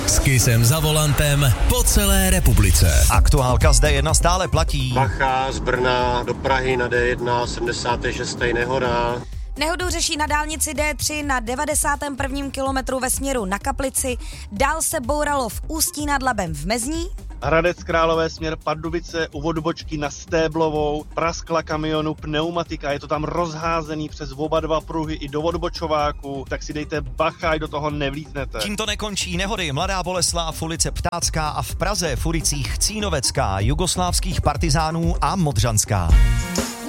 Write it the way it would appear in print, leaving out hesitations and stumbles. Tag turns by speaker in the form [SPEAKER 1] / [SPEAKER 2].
[SPEAKER 1] S Kissem za volantem po celé republice.
[SPEAKER 2] Aktuálka z D1 stále platí.
[SPEAKER 3] Bacha z Brna do Prahy na D1, 76. nehoda.
[SPEAKER 4] Nehodu řeší na dálnici D3 na 91. kilometru ve směru na Kaplici. Dál se bouralo v Ústí nad Labem v Mezní.
[SPEAKER 5] Hradec Králové směr Pardubice u odbočky na Stéblovou, praskla kamionu pneumatika, je to tam rozházený přes oba dva pruhy i do odbočováku, tak si dejte bacha, ať do toho nevlítnete.
[SPEAKER 2] Tím to nekončí. Nehody Mladá Boleslav, ulice Ptácká a v Praze v ulicích Cínovecká, Jugoslávských partizánů a Modřanská.